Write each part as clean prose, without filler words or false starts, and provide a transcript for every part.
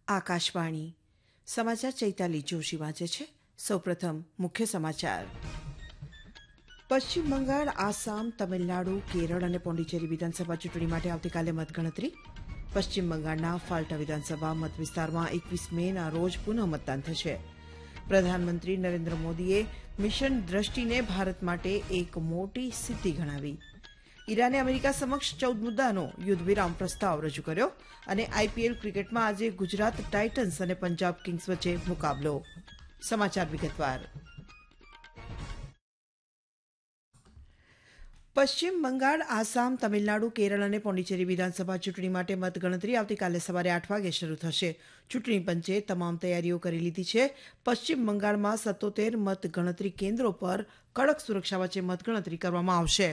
આકાશવાણી સમાચાર ચૈતાલી જોશી વાંચે છે. સૌપ્રથમ મુખ્ય સમાચાર. પશ્ચિમ બંગાળ, આસામ, તમિલનાડુ, કેરળ અને પોંડિચેરી વિધાનસભા ચૂંટણી માટે આવતીકાલે મતગણતરી. પશ્ચિમ બંગાળના ફાલ્ટા વિધાનસભા મતવિસ્તારમાં 21 મેના રોજ પુનઃ મતદાન થશે. પ્રધાનમંત્રી નરેન્દ્ર મોદીએ મિશન દ્રષ્ટિને ભારત માટે એક મોટી સિદ્ધિ ગણાવી. ઈરાને અમેરિકા સમક્ષ 14 મુદ્દાનો યુદ્ધ વિરામ પ્રસ્તાવ રજૂ કર્યો. અને આઈપીએલ ક્રિકેટમાં આજે ગુજરાત ટાઇટન્સ અને પંજાબ કિંગ્સ વચ્ચે મુકાબલો. સમાચાર વિગતવાર. પશ્ચિમ બંગાળ, આસામ, તમિલનાડુ, કેરળ અને પોંડિચેરી વિધાનસભા ચૂંટણી માટે મતગણતરી આવતીકાલે સવારે 8 વાગે શરૂ થશે. ચૂંટણી પંચે તમામ તૈયારીઓ કરી લીધી છે. પશ્ચિમ બંગાળમાં 77 મતગણતરી કેન્દ્રો પર કડક સુરક્ષા વચ્ચે મતગણતરી કરવામાં આવશે.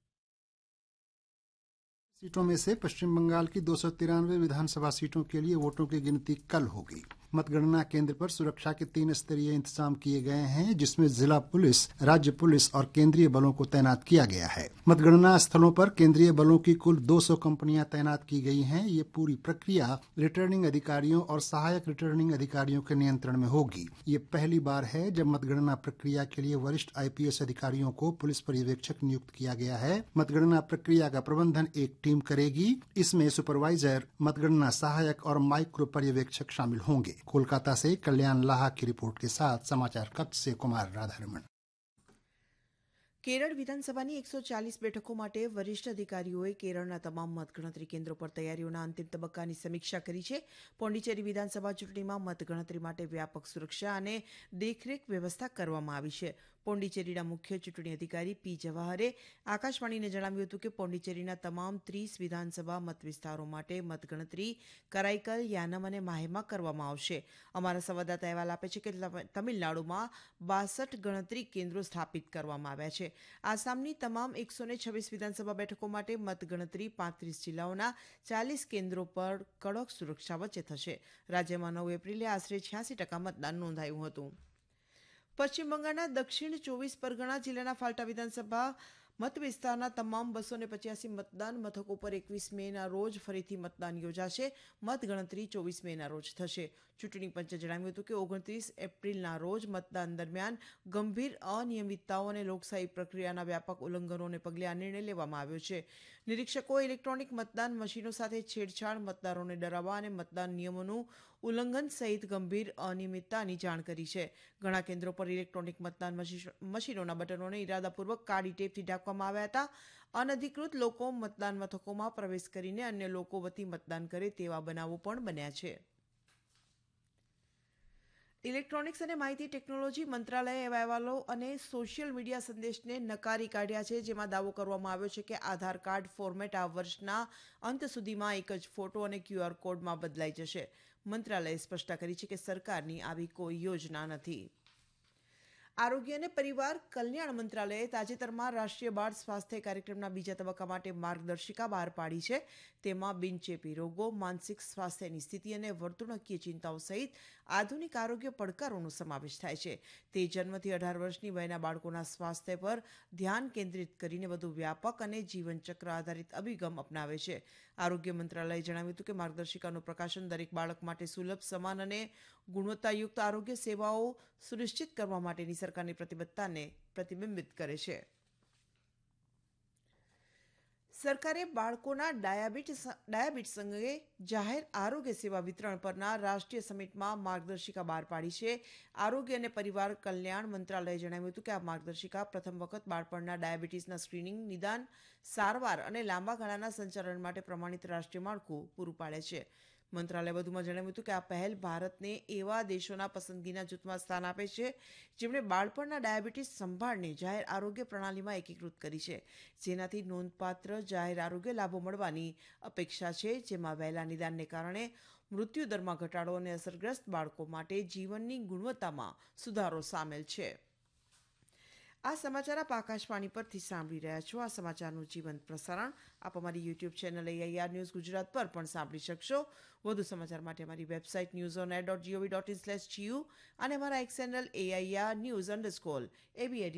सीटों में से पश्चिम बंगाल की 293 विधानसभा सीटों के लिए वोटों की गिनती कल होगी. मतगणना केंद्र पर सुरक्षा के 3 स्तरीय इंतजाम किए गए हैं, जिसमें जिला पुलिस, राज्य पुलिस और केंद्रीय बलों को तैनात किया गया है. मतगणना स्थलों पर केंद्रीय बलों की कुल 200 कंपनियां तैनात की गई हैं. ये पूरी प्रक्रिया रिटर्निंग अधिकारियों और सहायक रिटर्निंग अधिकारियों के नियंत्रण में होगी. ये पहली बार है जब मतगणना प्रक्रिया के लिए वरिष्ठ आईपीएस अधिकारियों को पुलिस पर्यवेक्षक नियुक्त किया गया है. मतगणना प्रक्रिया का प्रबंधन एक टीम करेगी. इसमें सुपरवाइजर, मतगणना सहायक और माइक्रो पर्यवेक्षक शामिल होंगे. कोलकाता से कल्याण लाहा की रिपोर्ट के साथ समाचार कक्ष से कुमार राधारमण. કેરળ વિધાનસભાની 140 બેઠકો માટે વરિષ્ઠ અધિકારીઓએ કેરળના તમામ મતગણતરી કેન્દ્રો પર તૈયારીઓના અંતિમ તબક્કાની સમીક્ષા કરી છે. પોંડિચેરી વિધાનસભા ચૂંટણીમાં મતગણતરી માટે વ્યાપક સુરક્ષા અને દેખરેખ વ્યવસ્થા કરવામાં આવી છે. પોંડિચેરીના મુખ્ય ચૂંટણી અધિકારી પી જવાહરે આકાશવાણીને જણાવ્યું હતું કે પોંડિચેરીના તમામ 30 વિધાનસભા મતવિસ્તારો માટે મતગણતરી કરાઈકલ, યાનમ અને માહેમાં કરવામાં આવશે. અમારા સંવાદદાતા અહેવાલ આપે છે કે તમિલનાડુમાં 62 ગણતરી કેન્દ્રો સ્થાપિત કરવામાં આવ્યા છે. આસામની તમામ 126 વિધાનસભા બેઠકો માટે મતગણતરી 35 જિલ્લાઓના 40 કેન્દ્રો પર કડક સુરક્ષા વચ્ચે થશે. રાજ્યમાં 9 એપ્રિલે આશરે 86% મતદાન નોંધાયું હતું. પશ્ચિમ બંગાળના દક્ષિણ 24 પરગણા જિલ્લાના ફાલ્ટા વિધાનસભા મતવિસ્તારના તમામ 285 મતદાન મથકો પર 21 મેના રોજ ફરીથી મતદાન યોજાશે. મતગણતરી 24 મેના રોજ થશે. ચૂંટણી પંચે જણાવ્યું હતું કે 29 એપ્રિલના રોજ મતદાન દરમિયાન ગંભીર અનિયમિતતાઓ અને લોકશાહી પ્રક્રિયાના વ્યાપક ઉલ્લંઘનોને પગલે આ નિર્ણય લેવામાં આવ્યો છે. નિરીક્ષકોએ ઇલેક્ટ્રોનિક મતદાન મશીનો સાથે છેડછાડ, મતદારોને ડરાવવા અને મતદાન નિયમોનું ઉલ્લંઘન સહિત ગંભીર અનિયમિતતાની જાણ કરી છે. ઘણા કેન્દ્રો પર ઇલેક્ટ્રોનિક મતદાન મશીનોના બટનોને ઇરાદાપૂર્વક કાળી ટેપથી ઢાંકવામાં આવ્યા હતા. અનધિકૃત લોકો મતદાન મથકોમાં પ્રવેશ કરીને અન્ય લોકો વતી મતદાન કરે તેવા બનાવો પણ બન્યા છે. ઇલેક્ટ્રોનિક્સ અને માહિતી ટેકનોલોજી મંત્રાલયે એવા અહેવાલો અને સોશિયલ મીડિયા સંદેશને નકારી કાઢ્યા છે, જેમાં દાવો કરવામાં આવ્યો છે કે આધાર કાર્ડ ફોર્મેટ આ વર્ષના અંત સુધીમાં એક જ ફોટો અને ક્યુઆર કોડમાં બદલાઈ જશે. મંત્રાલયે સ્પષ્ટતા કરી છે કે સરકારની આવી કોઈ યોજના નથી. આરોગ્ય અને પરિવાર કલ્યાણ મંત્રાલયે તાજેતરમાં રાષ્ટ્રીય બાળ સ્વાસ્થ્ય કાર્યક્રમના બીજા તબક્કા માટે માર્ગદર્શિકા બહાર પાડી છે. તેમાં બિનચેપી રોગો, માનસિક સ્વાસ્થ્યની સ્થિતિ અને વર્તણૂકીય ચિંતાઓ સહિત આધુનિક આરોગ્ય પડકારોનો સમાવેશ થાય છે. તે જન્મથી 18 વર્ષની વયના બાળકોના સ્વાસ્થ્ય પર ધ્યાન કેન્દ્રિત કરીને વધુ વ્યાપક અને જીવનચક્ર આધારિત અભિગમ અપનાવે છે. આરોગ્ય મંત્રાલયે જણાવ્યું હતું કે માર્ગદર્શિકાનું પ્રકાશન દરેક બાળક માટે સુલભ, સમાન અને ગુણવત્તાયુક્ત આરોગ્ય સેવાઓ સુનિશ્ચિત કરવા માટેની સરકારની પ્રતિબદ્ધતાને પ્રતિબિંબિત કરે છે. સરકારે બાળકોના ડાયાબિટીસ અંગે જાહેર આરોગ્ય સેવા વિતરણ પરના રાષ્ટ્રીય સમિટમાં માર્ગદર્શિકા બહાર પાડી છે. આરોગ્ય અને પરિવાર કલ્યાણ મંત્રાલયે જણાવ્યું હતું કે આ માર્ગદર્શિકા પ્રથમ વખત બાળપણના ડાયાબિટીસના સ્ક્રીનિંગ, નિદાન, સારવાર અને લાંબા ગાળાના સંચાલન માટે પ્રમાણિત રાષ્ટ્રીય માળખું પૂરું પાડે છે. મંત્રાલયે વધુમાં જણાવ્યું હતું કે આ પહેલ ભારતને એવા દેશોના પસંદગીના જૂથમાં સ્થાન આપે છે જેમણે બાળપણના ડાયાબિટીસ સંભાળને જાહેર આરોગ્ય પ્રણાલીમાં એકીકૃત કરી છે, જેનાથી નોંધપાત્ર જાહેર આરોગ્ય લાભો મળવાની અપેક્ષા છે, જેમાં વહેલા નિદાનને કારણે મૃત્યુદરમાં ઘટાડો અને અસરગ્રસ્ત બાળકો માટે જીવનની ગુણવત્તામાં સુધારો સામેલ છે. આ સમાચાર આપ આકાશવાણી પરથી સાંભળી રહ્યા છો. આ સમાચારનું જીવંત પ્રસારણ આપ અમારી YouTube channel AIR news Gujarat પર પણ સાંભળી શકશો. વધુ સમાચાર માટે અમારી વેબસાઇટ newsonair.gov.in/gu અને અમારા એક્સ ચેનલ AIR News_ABA